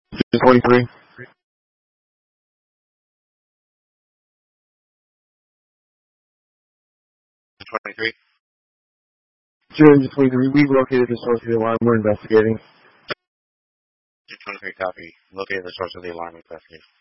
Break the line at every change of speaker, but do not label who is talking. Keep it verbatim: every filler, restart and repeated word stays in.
twenty-three.
twenty-three.
June twenty-three. We located the source of the alarm. We're investigating.
twenty-three, copy. Located the source of the alarm, investigating.